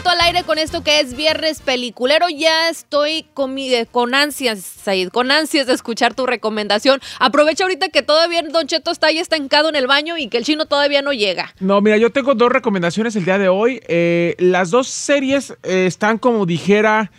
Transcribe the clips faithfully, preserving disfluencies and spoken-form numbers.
Cheto al aire con esto que es Viernes Peliculero. Ya estoy con, mi, con ansias, Said, con ansias de escuchar tu recomendación. Aprovecha ahorita que todavía Don Cheto está ahí estancado en el baño y que el chino todavía no llega. No, mira, yo tengo dos recomendaciones el día de hoy. Eh, las dos series eh, están como dijera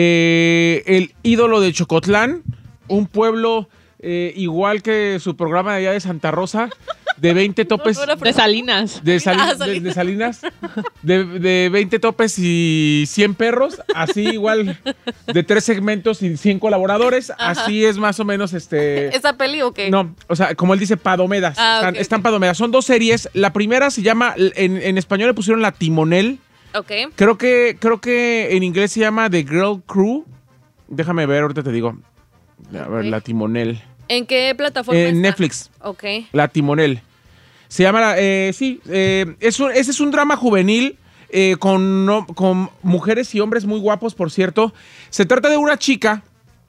eh, El ídolo de Chocotlán, un pueblo eh, igual que su programa de allá de Santa Rosa. De veinte topes. De Salinas. De, sali ah, de, de Salinas. De, de veinte topes y cien perros. Así igual de tres segmentos y cien colaboradores. Ajá. Así es más o menos este... ¿Esa peli o qué? No, o sea, como él dice, padomedas. Ah, están, okay, están okay. padomedas. Son dos series. La primera se llama, en, en español le pusieron La Timonel. Ok. Creo que, creo que en inglés se llama The Girl Crew. Déjame ver, ahorita te digo. A ver, okay. La Timonel. ¿En qué plataforma En está? Netflix. Ok. La Timonel. Se llama, eh, sí, eh, es un, ese es un drama juvenil eh, con, no, con mujeres y hombres muy guapos, por cierto. Se trata de una chica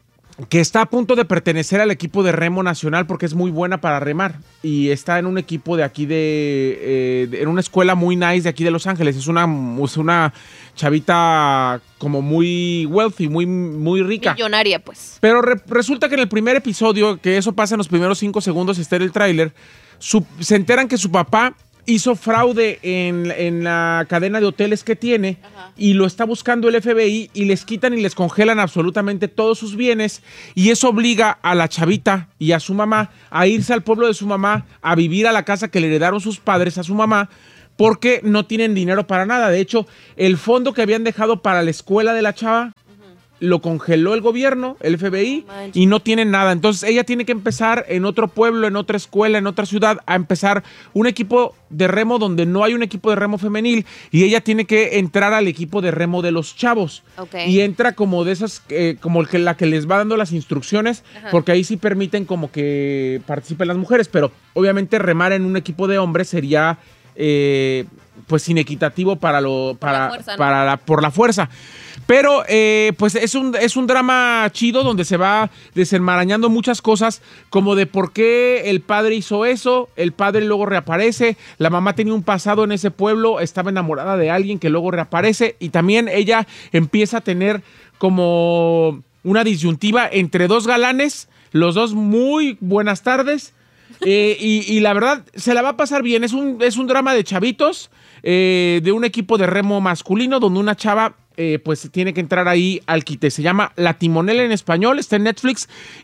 que está a punto de pertenecer al equipo de remo nacional porque es muy buena para remar. Y está en un equipo de aquí de, eh, de en una escuela muy nice de aquí de Los Ángeles. Es una, es una chavita como muy wealthy, muy, muy rica. Millonaria, pues. Pero re, resulta que en el primer episodio, que eso pasa en los primeros cinco segundos, está en el tráiler, Su, se enteran que su papá hizo fraude en, en la cadena de hoteles que tiene. Ajá. Y lo está buscando el F B I y les quitan y les congelan absolutamente todos sus bienes y eso obliga a la chavita y a su mamá a irse al pueblo de su mamá, a vivir a la casa que le heredaron sus padres a su mamá porque no tienen dinero para nada. De hecho, el fondo que habían dejado para la escuela de la chava lo congeló el gobierno, el F B I, oh, y no tienen nada. Entonces ella tiene que empezar en otro pueblo, en otra escuela, en otra ciudad, a empezar un equipo de remo donde no hay un equipo de remo femenil y ella tiene que entrar al equipo de remo de los chavos. Okay. Y entra como de esas, eh, como el que, la que les va dando las instrucciones, ajá, porque ahí sí permiten como que participen las mujeres, pero obviamente remar en un equipo de hombres sería... Eh, pues inequitativo para lo para, por la fuerza, ¿no? para la, por la fuerza. Pero eh, pues es un, es un drama chido donde se va desenmarañando muchas cosas como de por qué el padre hizo eso, el padre luego reaparece, la mamá tenía un pasado en ese pueblo, estaba enamorada de alguien que luego reaparece y también ella empieza a tener como una disyuntiva entre dos galanes, los dos muy buenas tardes. Eh, y, y la verdad, se la va a pasar bien. Es un, es un drama de chavitos, eh, de un equipo de remo masculino, donde una chava eh, pues tiene que entrar ahí al quite. Se llama La Timonel en español, está en Netflix.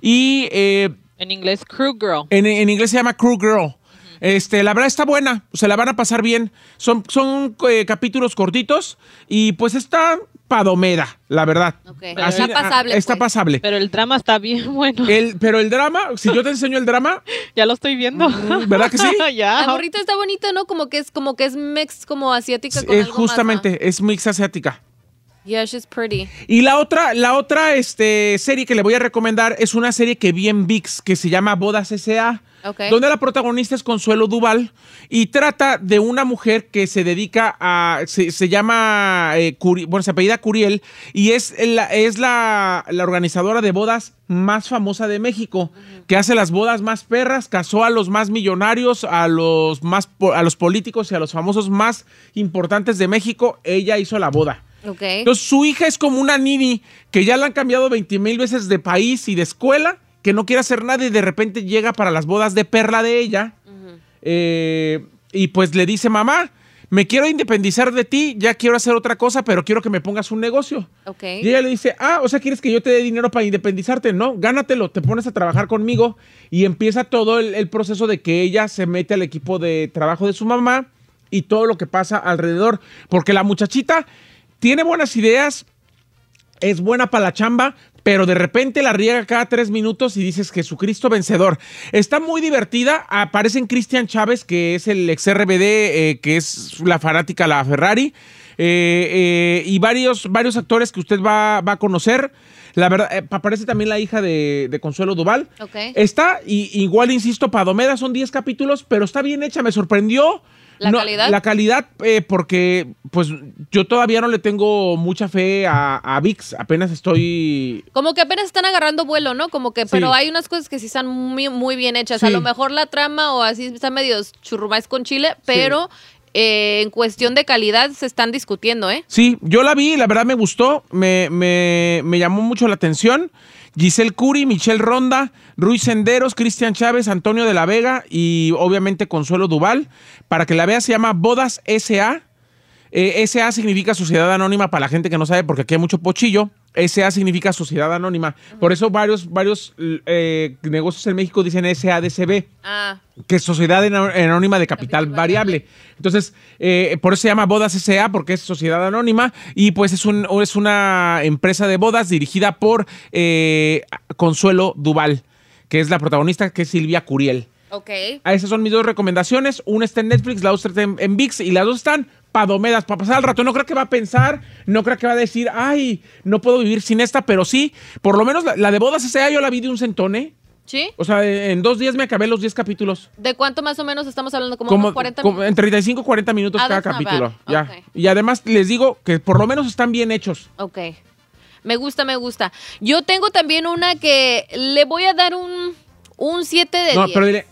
Y eh, en inglés, Crew Girl. En, en inglés se llama Crew Girl. Este, la verdad está buena, se la van a pasar bien. Son, son eh, capítulos cortitos y pues está padomera, la verdad. Okay. Así, está pasable. Está pues. pasable. Pero el drama está bien bueno. El, pero el drama, si yo te enseño el drama... Ya lo estoy viendo. ¿Verdad que sí? Ya. La gorrita está bonita, ¿no? Como que es, como que es mix, como asiática. Con eh, algo justamente, más, ¿no? es mix asiática. Yeah, she's pretty. Y la otra, la otra este, serie que le voy a recomendar es una serie que vi en ViX que se llama Bodas S A Okay. Donde la protagonista es Consuelo Duval y trata de una mujer que se dedica a, se, se llama, eh, Curi, bueno, se apellida Curiel y es, la, es la, la organizadora de bodas más famosa de México, uh-huh, que hace las bodas más perras, casó a los más millonarios, a los, más, a los políticos y a los famosos más importantes de México. Ella hizo la boda. Okay. Entonces su hija es como una nini que ya la han cambiado veinte mil veces de país y de escuela, que no quiere hacer nada y de repente llega para las bodas de perla de ella, uh-huh, eh, y pues le dice, mamá, me quiero independizar de ti, ya quiero hacer otra cosa, pero quiero que me pongas un negocio. Okay. Y ella le dice, ah, o sea, ¿quieres que yo te dé dinero para independizarte? No, gánatelo, te pones a trabajar conmigo y empieza todo el, el proceso de que ella se mete al equipo de trabajo de su mamá y todo lo que pasa alrededor, porque la muchachita tiene buenas ideas, es buena para la chamba, pero de repente la riega cada tres minutos y dices, Jesucristo vencedor. Está muy divertida. Aparece Cristian Chávez, que es el ex R B D, eh, que es la fanática la Ferrari, eh, eh, y varios, varios actores que usted va, va a conocer. La verdad, eh, aparece también la hija de, de Consuelo Duval. Okay. Está, y, igual insisto, Padomeda son diez capítulos, pero está bien hecha, me sorprendió. ¿La no, calidad? La calidad, eh, porque pues yo todavía no le tengo mucha fe a, a ViX, apenas estoy... Como que apenas están agarrando vuelo, ¿no? Como que, sí, pero hay unas cosas que sí están muy, muy bien hechas. Sí. A lo mejor la trama o así está medio churrumais con chile, pero... Sí. eh, en cuestión de calidad se están discutiendo, ¿eh? Sí, yo la vi, la verdad me gustó, me, me, me llamó mucho la atención. Giselle Curi, Michelle Ronda, Ruiz Senderos, Cristian Chávez, Antonio de la Vega y obviamente Consuelo Duval. Para que la veas, se llama Bodas S A. Eh, S A significa Sociedad Anónima para la gente que no sabe, porque aquí hay mucho pochillo. S A significa Sociedad Anónima. Por eso varios, varios eh, negocios en México dicen S A D C B, Ah. que es Sociedad Anónima de Capital, Capital Variable. variable. Entonces, eh, por eso se llama Bodas S A, porque es Sociedad Anónima, y pues es, un, es una empresa de bodas dirigida por eh, Consuelo Duval, que es la protagonista, que es Silvia Curiel. Ok. Ah, esas son mis dos recomendaciones. Una está en Netflix, la otra está en, en ViX, y las dos están padomedas para pasar al rato. No creo que va a pensar, no creo que va a decir, ay, no puedo vivir sin esta, pero sí, por lo menos la, la de Bodas S A yo la vi de un centón, ¿eh? ¿Sí? O sea, en dos días me acabé los diez capítulos. ¿De cuánto más o menos estamos hablando? ¿Como, como unos cuarenta como minutos? en treinta y cinco, cuarenta minutos Ah, cada that's not capítulo. bad. Ya. Okay. Y además les digo que por lo menos están bien hechos. Ok. Me gusta, me gusta. Yo tengo también una que le voy a dar un, un siete de diez. No, pero diré...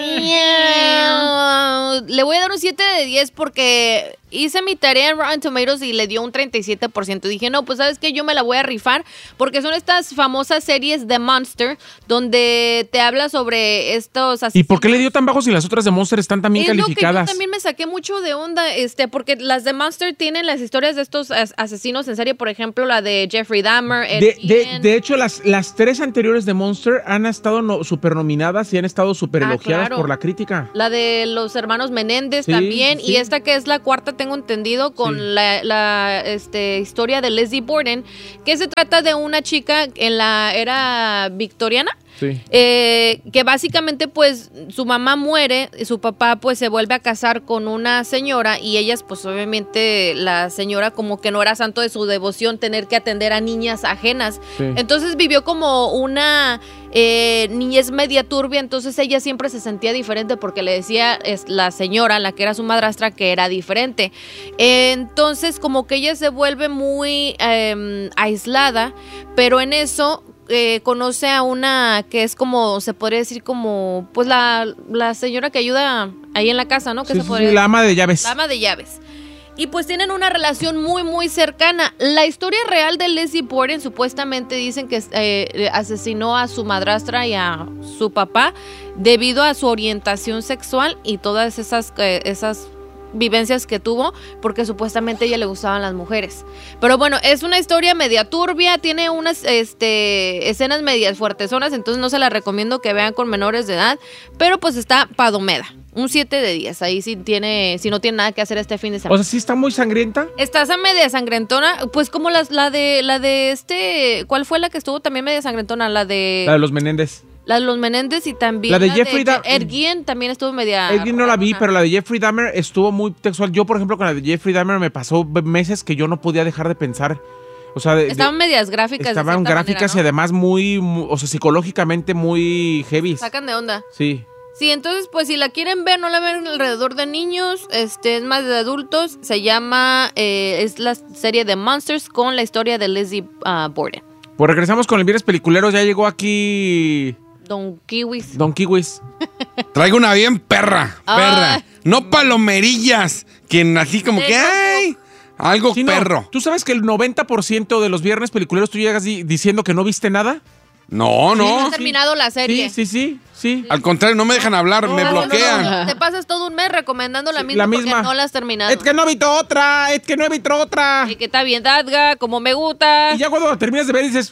Le voy a dar un siete de diez porque hice mi tarea en Rotten Tomatoes y le dio un treinta y siete por ciento. Dije, no, pues ¿sabes qué? Yo me la voy a rifar porque son estas famosas series de Monster donde te habla sobre estos asesinos. ¿Y por qué le dio tan bajo si las otras de Monster están tan bien es calificadas? Lo que yo también me saqué mucho de onda, este, porque las de Monster tienen las historias de estos as- asesinos en serie, por ejemplo, la de Jeffrey Dahmer. De, de, de hecho, las, las tres anteriores de Monster han estado no, super nominadas y han estado super Ah, elogiadas claro. por la crítica. La de los hermanos Menéndez Sí, también. sí. Y esta que es la cuarta, tengo entendido, con Sí. la, la este, historia de Lizzie Borden, que se trata de una chica en la era victoriana. Sí. Eh, que básicamente pues su mamá muere, su papá pues se vuelve a casar con una señora y ellas pues obviamente la señora como que no era santo de su devoción tener que atender a niñas ajenas. Sí. Entonces vivió como una eh, niñez media turbia, entonces ella siempre se sentía diferente porque le decía es la señora, la que era su madrastra, que era diferente. Entonces como que ella se vuelve muy eh, aislada, pero en eso Eh, conoce a una que es como, se podría decir como, pues la, la señora que ayuda ahí en la casa, ¿no? Que Sí, se sí, podría sí, la ama de llaves. La ama de llaves. Y pues tienen una relación muy, muy cercana. La historia real de Lizzie Borden, supuestamente dicen que eh, asesinó a su madrastra y a su papá debido a su orientación sexual y todas esas, eh, esas vivencias que tuvo, porque supuestamente a ella le gustaban las mujeres. Pero bueno, es una historia media turbia, tiene unas este, escenas medias fuertezonas, entonces no se la recomiendo que vean con menores de edad, pero pues está padomeda. Un siete de diez, ahí sí tiene, si no tiene nada que hacer este fin de semana. O sea, ¿sí está muy sangrienta? Estás a media sangrentona, pues como las, la de la de este, ¿cuál fue la que estuvo también media sangrentona? La de La de los Menéndez. La de los Menéndez y también La de Jeffrey de Da- Ed Gein también estuvo media. Edwin no la vi, rarona. pero la de Jeffrey Dahmer estuvo muy textual. Yo, por ejemplo, con la de Jeffrey Dahmer me pasó meses que yo no podía dejar de pensar. O sea, de, Estaban de, medias gráficas. de estaban cierta gráficas manera, ¿no? y además muy, muy, o sea, psicológicamente muy heavy. Sacan de onda. Sí. Sí, entonces, pues si la quieren ver, no la ven alrededor de niños, este es más de adultos. Se llama, eh, es la serie de Monsters con la historia de Lizzie uh, Borden. Pues regresamos con el Viernes Peliculeros. Ya llegó aquí Don Kiwis. Don Kiwis. Traigo una bien perra, perra. Ay. No palomerillas, quien así como De que, ay, algo Sí, no, perro. ¿tú sabes que el noventa por ciento de los Viernes Peliculeros tú llegas di- diciendo que no viste nada? No, No no. has terminado la serie. Sí, sí, sí, sí. Al contrario, no me dejan hablar, No, me no, no, bloquean. no, Te pasas todo un mes recomendando la Sí, misma, la porque misma. no la has terminado. Es que no he visto otra, es que no he visto otra. Y que está bien, Dadga, como me gusta. Y ya cuando terminas de ver dices...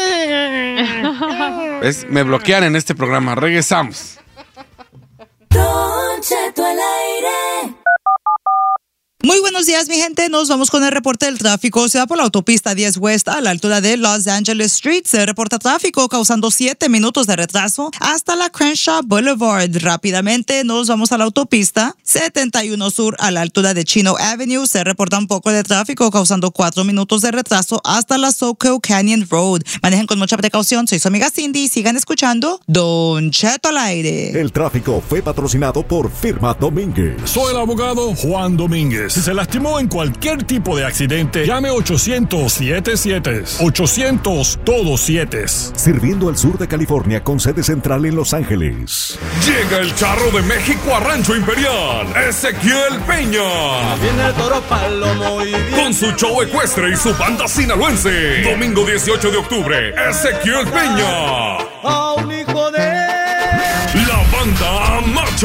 ¿Ves? Me bloquean en este programa. Regresamos. Don Cheto al aire. Muy buenos días, mi gente. Nos vamos con el reporte del tráfico. Se va por la autopista diez West a la altura de Los Angeles Street. Se reporta tráfico causando siete minutos de retraso hasta la Crenshaw Boulevard. Rápidamente nos vamos a la autopista setenta y uno Sur a la altura de Chino Avenue. Se reporta un poco de tráfico causando cuatro minutos de retraso hasta la Soquel Canyon Road. Manejen con mucha precaución. Soy su amiga Cindy y sigan escuchando Don Cheto al aire. El tráfico fue patrocinado por Firma Domínguez. Soy el abogado Juan Domínguez. Si se lastimó en cualquier tipo de accidente, llame ochocientos siete siete. ochocientos todos siete. Sirviendo al sur de California con sede central en Los Ángeles. Llega el charro de México a Rancho Imperial, Ezequiel Peña. Viene el toro palomo y bien. Con su show ecuestre y su banda sinaloense. Domingo dieciocho de octubre, Ezequiel Peña.